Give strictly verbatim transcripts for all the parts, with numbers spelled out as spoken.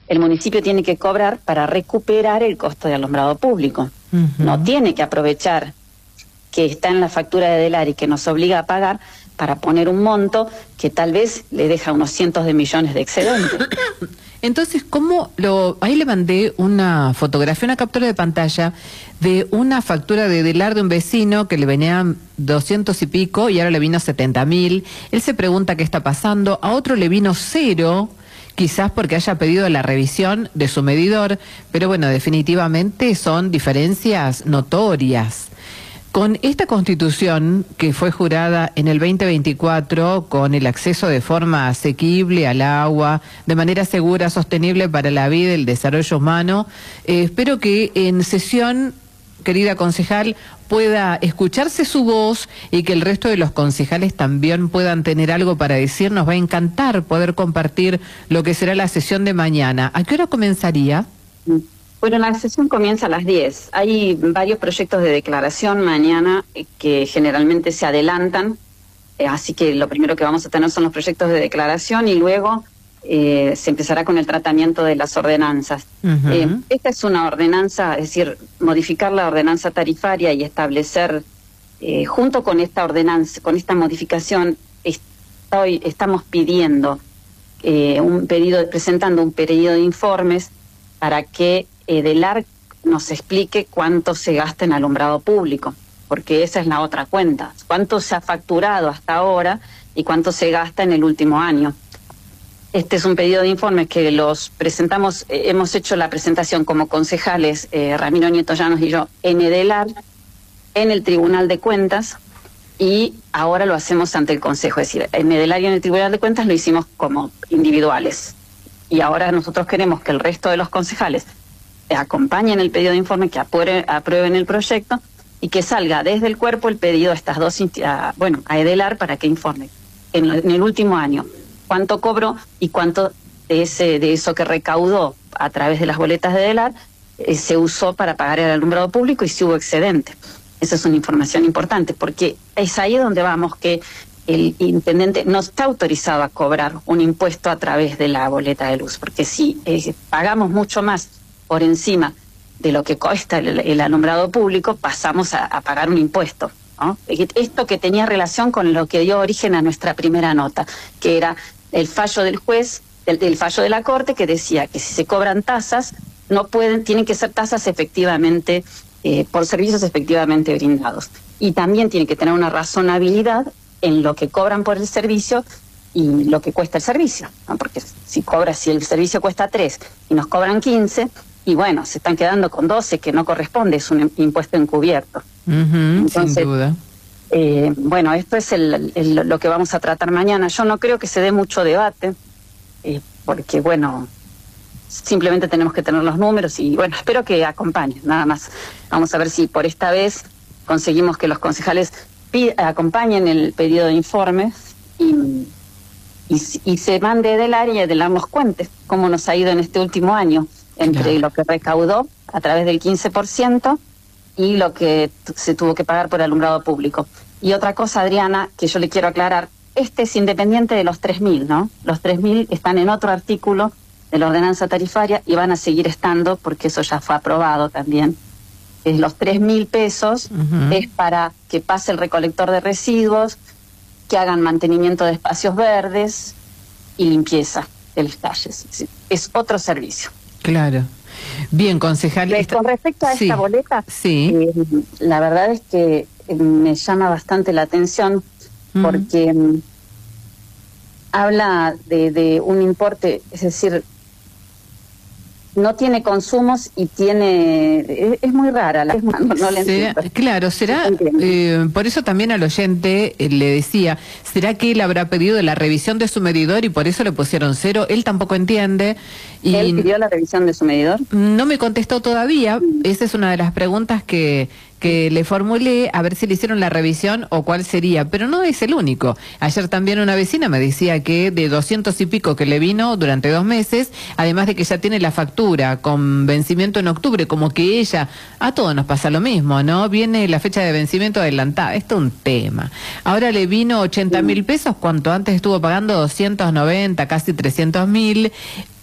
el municipio tiene que cobrar para recuperar el costo de alumbrado público. Uh-huh. No tiene que aprovechar que está en la factura de Delar y que nos obliga a pagar para poner un monto que tal vez le deja unos cientos de millones de excedente. Entonces, ¿cómo lo...? Ahí le mandé una fotografía, una captura de pantalla de una factura de Delar de un vecino que le venían doscientos y pico y ahora le vino setenta mil. Él se pregunta qué está pasando. A otro le vino cero, quizás porque haya pedido la revisión de su medidor, pero bueno, definitivamente son diferencias notorias. Con esta Constitución, que fue jurada en el veinte veinticuatro, con el acceso de forma asequible al agua, de manera segura, sostenible para la vida y el desarrollo humano, eh, espero que en sesión, querida concejal, pueda escucharse su voz y que el resto de los concejales también puedan tener algo para decir. Nos va a encantar poder compartir lo que será la sesión de mañana. ¿A qué hora comenzaría? Bueno, la sesión comienza a las diez. Hay varios proyectos de declaración mañana que generalmente se adelantan, eh, así que lo primero que vamos a tener son los proyectos de declaración y luego eh, se empezará con el tratamiento de las ordenanzas. Uh-huh. eh, esta es una ordenanza, es decir, modificar la ordenanza tarifaria y establecer, eh, junto con esta ordenanza, con esta modificación, estoy, estamos pidiendo eh, un pedido, presentando un pedido de informes para que Eh, Delar nos explique cuánto se gasta en alumbrado público, porque esa es la otra cuenta, cuánto se ha facturado hasta ahora y cuánto se gasta en el último año. Este es un pedido de informes que los presentamos, eh, hemos hecho la presentación como concejales, eh, Ramiro Nieto Llanos y yo, en Delar, en el Tribunal de Cuentas, y ahora lo hacemos ante el Consejo, es decir, en Delar y en el Tribunal de Cuentas lo hicimos como individuales, y ahora nosotros queremos que el resto de los concejales acompañen el pedido de informe, que aprueben, aprueben el proyecto y que salga desde el cuerpo el pedido a estas dos, a, bueno, a Delar para que informe en, en el último año cuánto cobró y cuánto de, ese, de eso que recaudó a través de las boletas de Delar eh, se usó para pagar el alumbrado público y si hubo excedente. Esa es una información importante porque es ahí donde vamos que el intendente no está autorizado a cobrar un impuesto a través de la boleta de luz, porque si eh, pagamos mucho más por encima de lo que cuesta el, el alumbrado público, pasamos a, a pagar un impuesto, ¿no? Esto que tenía relación con lo que dio origen a nuestra primera nota, que era el fallo del juez, el, el fallo de la Corte, que decía que si se cobran tasas, no pueden, tienen que ser tasas efectivamente, eh, por servicios efectivamente brindados. Y también tiene que tener una razonabilidad en lo que cobran por el servicio y lo que cuesta el servicio, ¿no? Porque si cobra, si el servicio cuesta tres y nos cobran quince, y bueno, se están quedando con doce, que no corresponde, es un impuesto encubierto. Uh-huh, Entonces, sin duda. Eh, bueno, esto es el, el, lo que vamos a tratar mañana. Yo no creo que se dé mucho debate, eh, porque bueno, simplemente tenemos que tener los números y bueno, espero que acompañen, nada más. Vamos a ver si por esta vez conseguimos que los concejales acompañen el pedido de informes y, y, y se mande del área y Delar nos cuente cómo nos ha ido en este último año, entre claro. lo que recaudó a través del quince por ciento y lo que se tuvo que pagar por alumbrado público. Y otra cosa, Adriana, que yo le quiero aclarar, este es independiente de los tres mil, ¿no? Los tres mil están en otro artículo de la ordenanza tarifaria y van a seguir estando porque eso ya fue aprobado también. Es los tres mil pesos uh-huh. es para que pase el recolector de residuos, que hagan mantenimiento de espacios verdes y limpieza de las calles. Es otro servicio. Claro. Bien, concejal. Esta... Con respecto a sí. esta boleta, sí. eh, la verdad es que eh, me llama bastante la atención uh-huh. porque um, habla de, de un importe, es decir, no tiene consumos y tiene... Es, es muy rara, la, no, no le entiendo. Claro, será... Eh, por eso también al oyente eh, le decía, ¿será que él habrá pedido la revisión de su medidor y por eso le pusieron cero? Él tampoco entiende. Y ¿Él pidió la revisión de su medidor? No me contestó todavía. Esa es una de las preguntas que... que le formulé, a ver si le hicieron la revisión o cuál sería, pero no es el único. Ayer también una vecina me decía que de doscientos y pico que le vino durante dos meses, además de que ya tiene la factura con vencimiento en octubre, como que ella, a todos nos pasa lo mismo, ¿no? Viene la fecha de vencimiento adelantada, esto es un tema. Ahora le vino ochenta mil pesos, cuanto antes estuvo pagando doscientos noventa, casi trescientos mil.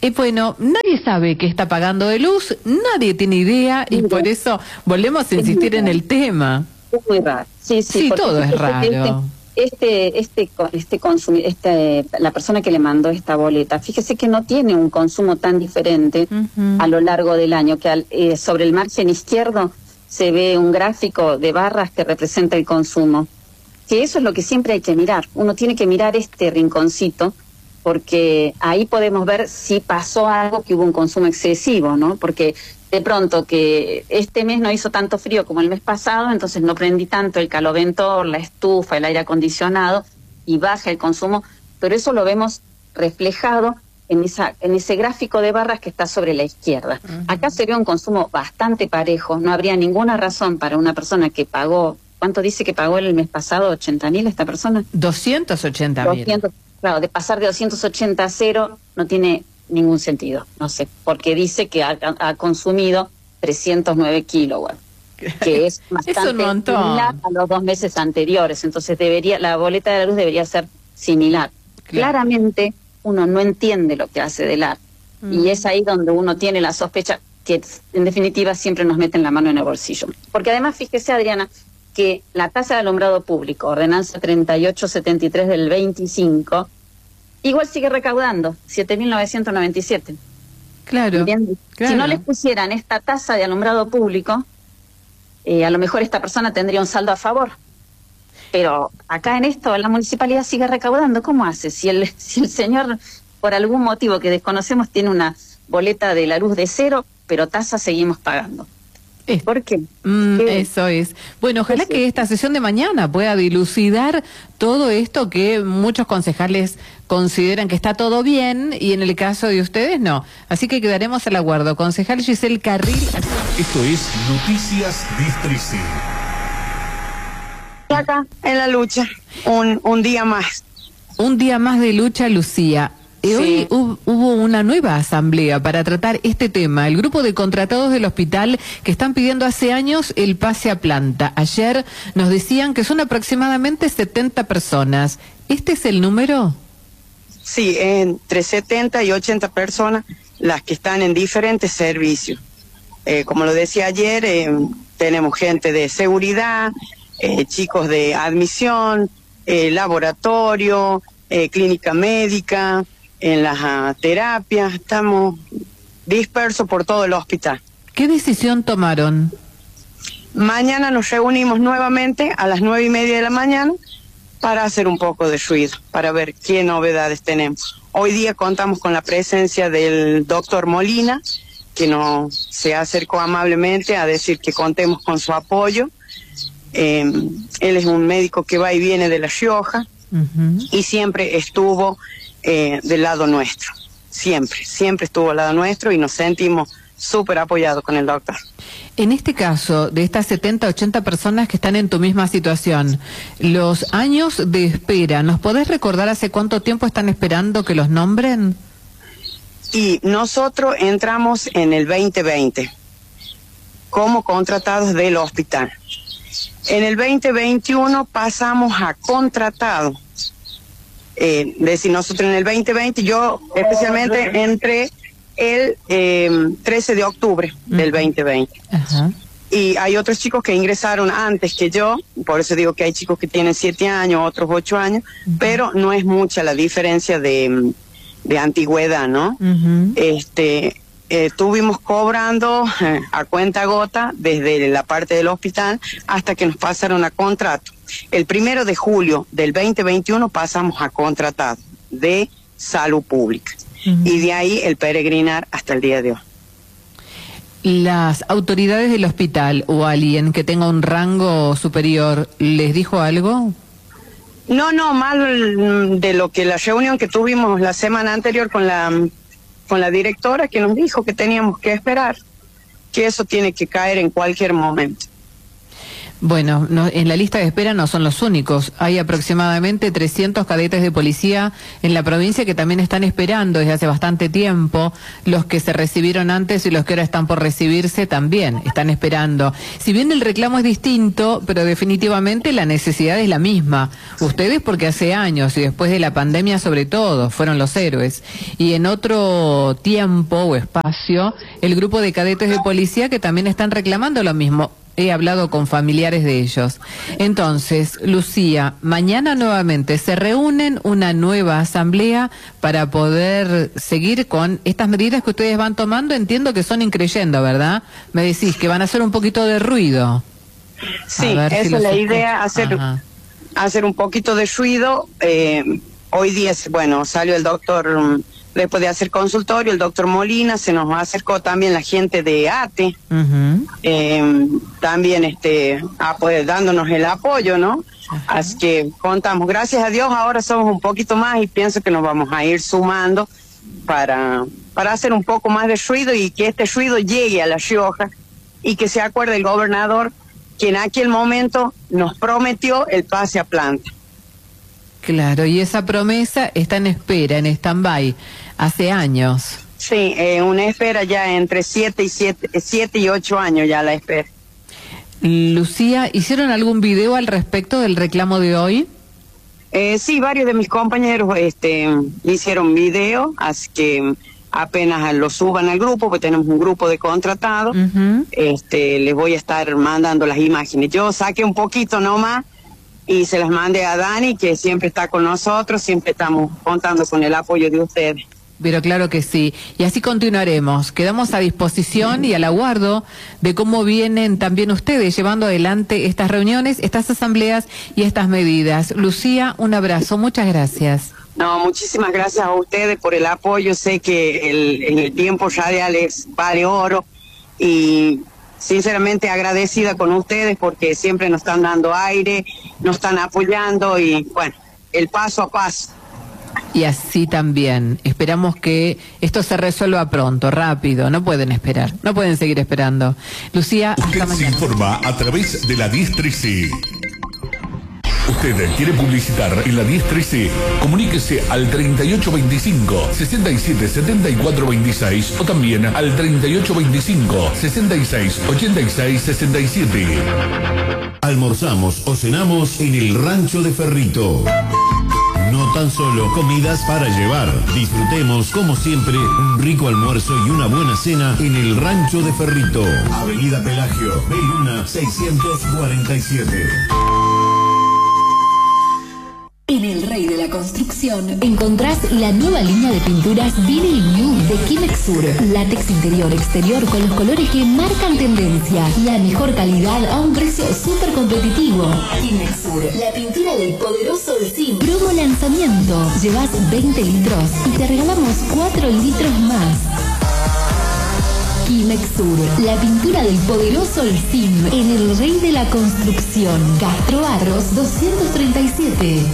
Y bueno, nadie sabe qué está pagando de luz, nadie tiene idea y por eso volvemos a insistir en el tema. Es muy raro. Sí, sí, sí todo es raro. Este, este, este consumidor, este, la persona que le mandó esta boleta, fíjese que no tiene un consumo tan diferente uh-huh. a lo largo del año, que al, eh, sobre el margen izquierdo se ve un gráfico de barras que representa el consumo. Que eso es lo que siempre hay que mirar. Uno tiene que mirar este rinconcito, porque ahí podemos ver si pasó algo, que hubo un consumo excesivo, ¿no? Porque de pronto que este mes no hizo tanto frío como el mes pasado, entonces no prendí tanto el caloventor, la estufa, el aire acondicionado, y baja el consumo, pero eso lo vemos reflejado en esa en ese gráfico de barras que está sobre la izquierda. Uh-huh. Acá se ve un consumo bastante parejo, no habría ninguna razón para una persona que pagó, ¿cuánto dice que pagó el mes pasado? ¿ochenta mil esta persona? doscientos ochenta mil. Claro, de pasar de doscientos ochenta a cero no tiene ningún sentido, no sé, porque dice que ha, ha consumido trescientos nueve kilowatts, que es bastante similar a los dos meses anteriores, entonces debería la boleta de la luz debería ser similar. Claro. Claramente uno no entiende lo que hace del ar, mm. y es ahí donde uno tiene la sospecha que en definitiva siempre nos meten la mano en el bolsillo. Porque además, fíjese, Adriana, que la tasa de alumbrado público, ordenanza treinta y ocho setenta y tres del veinticinco, igual sigue recaudando siete mil novecientos noventa y siete. Claro, claro. Si no les pusieran esta tasa de alumbrado público, eh, a lo mejor esta persona tendría un saldo a favor. Pero acá en esto la municipalidad sigue recaudando. ¿Cómo hace? Si el, si el señor, por algún motivo que desconocemos, tiene una boleta de la luz de cero, pero tasa seguimos pagando. Es, ¿Por qué? Mm, ¿Qué? Eso es. Bueno, ojalá que esta sesión de mañana pueda dilucidar todo esto que muchos concejales consideran que está todo bien y en el caso de ustedes no. Así que quedaremos al acuerdo. Concejal Giselle Carril. Esto es Noticias Districi. Acá en la lucha, un, un día más. Un día más de lucha, Lucía. Sí. Hoy hubo una nueva asamblea para tratar este tema. El grupo de contratados del hospital que están pidiendo hace años el pase a planta. Ayer nos decían que son aproximadamente setenta personas. ¿Este es el número? Sí, entre setenta y ochenta personas las que están en diferentes servicios. Eh, como lo decía ayer, eh, tenemos gente de seguridad, eh, chicos de admisión, eh, laboratorio, eh, clínica médica, en las uh, terapias, estamos dispersos por todo el hospital. ¿Qué decisión tomaron? Mañana nos reunimos nuevamente a las nueve y media de la mañana para hacer un poco de ruido, para ver qué novedades tenemos. Hoy día contamos con la presencia del doctor Molina, que nos se acercó amablemente a decir que contemos con su apoyo. Eh, él es un médico que va y viene de La Rioja, uh-huh. y siempre estuvo Eh, del lado nuestro, siempre, siempre estuvo al lado nuestro y nos sentimos súper apoyados con el doctor. En este caso, de estas setenta, ochenta personas que están en tu misma situación, los años de espera, ¿nos podés recordar hace cuánto tiempo están esperando que los nombren? Y nosotros entramos en el veinte veinte como contratados del hospital. En el veinte veintiuno pasamos a contratados. Eh, decir, nosotros en el veinte veinte, yo especialmente entré el eh, trece de octubre del veinte veinte. Uh-huh. Y hay otros chicos que ingresaron antes que yo, por eso digo que hay chicos que tienen siete años, otros ocho años, uh-huh. pero no es mucha la diferencia de, de antigüedad, ¿no? Uh-huh. Este, eh, estuvimos cobrando eh, a cuenta gota desde la parte del hospital hasta que nos pasaron a contrato. El primero de julio del veinte veintiuno pasamos a contratado de salud pública. Uh-huh. Y de ahí el peregrinar hasta el día de hoy. ¿Las autoridades del hospital o alguien que tenga un rango superior les dijo algo? No, no, mal de lo que la reunión que tuvimos la semana anterior con la, con la directora, que nos dijo que teníamos que esperar, que eso tiene que caer en cualquier momento. Bueno, no, en la lista de espera no son los únicos. Hay aproximadamente trescientos cadetes de policía en la provincia que también están esperando desde hace bastante tiempo. Los que se recibieron antes y los que ahora están por recibirse también están esperando. Si bien el reclamo es distinto, pero definitivamente la necesidad es la misma. Ustedes porque hace años y después de la pandemia sobre todo fueron los héroes. Y en otro tiempo o espacio, el grupo de cadetes de policía que también están reclamando lo mismo. He hablado con familiares de ellos. Entonces, Lucía, mañana nuevamente se reúnen una nueva asamblea para poder seguir con estas medidas que ustedes van tomando. Entiendo que son increyendo, ¿verdad? Me decís que van a hacer un poquito de ruido. Sí, esa si es la idea, hacer, hacer un poquito de ruido. Eh, hoy día, bueno, salió el doctor... Después de hacer consultorio, el doctor Molina, se nos acercó también la gente de A T E, uh-huh. eh, también este, ah, pues, dándonos el apoyo, ¿no? Uh-huh. Así que contamos, gracias a Dios, ahora somos un poquito más y pienso que nos vamos a ir sumando para, para hacer un poco más de ruido y que este ruido llegue a La Rioja y que se acuerde el gobernador que en aquel momento nos prometió el pase a planta. Claro, y esa promesa está en espera, en stand-by, hace años. Sí, eh, una espera ya entre siete y siete, siete y ocho años ya la espera. Lucía, ¿hicieron algún video al respecto del reclamo de hoy? Eh, sí, varios de mis compañeros este, hicieron video, así que apenas lo suban al grupo, porque tenemos un grupo de contratados, uh-huh. este, les voy a estar mandando las imágenes. Yo saqué un poquito nomás, y se las mandé a Dani, que siempre está con nosotros, siempre estamos contando con el apoyo de ustedes. Pero claro que sí, y así continuaremos. Quedamos a disposición y al aguardo de cómo vienen también ustedes llevando adelante estas reuniones, estas asambleas y estas medidas. Lucía, un abrazo, muchas gracias. No, muchísimas gracias a ustedes por el apoyo. Sé que el, el tiempo radial es vale oro y... sinceramente agradecida con ustedes porque siempre nos están dando aire, nos están apoyando y bueno, el paso a paso. Y así también, esperamos que esto se resuelva pronto, rápido, no pueden esperar, no pueden seguir esperando. Lucía, hasta Usted mañana. Se informa a través de la diez trece. ¿Usted quiere publicitar en la diez trece? Comuníquese al treinta y ocho veinticinco, sesenta y siete setenta y cuatro veintiséis o también al treinta y ocho veinticinco, sesenta y seis ochenta y seis sesenta y siete. Almorzamos o cenamos en el Rancho de Ferrito. No tan solo comidas para llevar. Disfrutemos, como siempre, un rico almuerzo y una buena cena en el Rancho de Ferrito. Avenida Pelagio, Beluna, seiscientos cuarenta y siete. En El Rey de la Construcción encontrás la nueva línea de pinturas Vinyl New de Kimex Sur. Látex interior exterior con los colores que marcan tendencia. La mejor calidad a un precio súper competitivo. Kimex Sur, la pintura del poderoso Olsin. Promo lanzamiento. Llevas veinte litros y te regalamos cuatro litros más. Kimex Sur, la pintura del poderoso Olsin en El Rey de la Construcción. Castro Barros doscientos treinta y siete.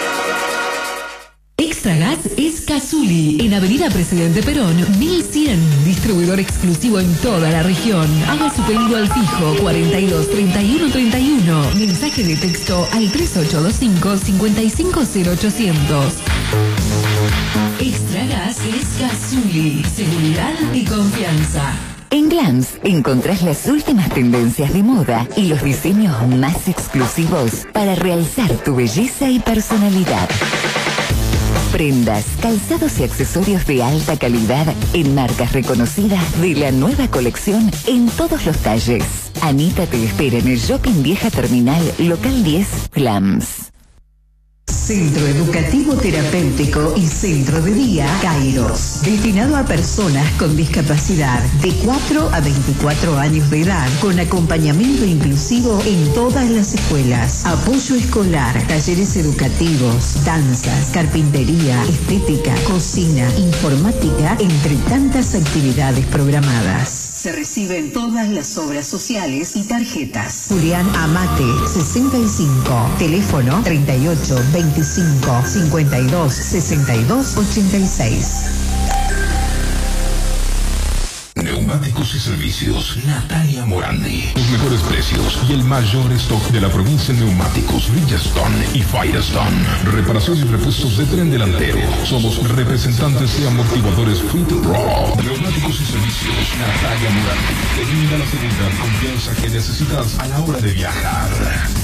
Extra Gas es Cazuli, en Avenida Presidente Perón, mil cien, distribuidor exclusivo en toda la región. Haga su pedido al fijo cuarenta y dos treinta y uno treinta y uno. Mensaje de texto al tres ocho dos cinco, cinco cinco cero ochocientos. Extra Gas es Cazuli, seguridad y confianza. En Glance encontrás las últimas tendencias de moda y los diseños más exclusivos para realzar tu belleza y personalidad. Prendas, calzados y accesorios de alta calidad en marcas reconocidas de la nueva colección en todos los talles. Anita te espera en el Shopping Vieja Terminal, local diez, Glams. Centro Educativo Terapéutico y Centro de Día Kairos, destinado a personas con discapacidad de cuatro a veinticuatro años de edad, con acompañamiento inclusivo en todas las escuelas, apoyo escolar, talleres educativos, danzas, carpintería, estética, cocina, informática, entre tantas actividades programadas. Se reciben todas las obras sociales y tarjetas. Julián Amate, sesenta y cinco. Teléfono treinta y ocho veinticinco cincuenta y dos sesenta y dos ochenta y seis. Neumáticos Neumáticos y Servicios Natalia Morandi. Los mejores precios y el mayor stock de la provincia en neumáticos Bridgestone y Firestone. Reparación y repuestos de tren delantero. Somos representantes de amortiguadores Fit Pro. Neumáticos y Servicios Natalia Morandi. Te brinda la seguridad y confianza que necesitas a la hora de viajar.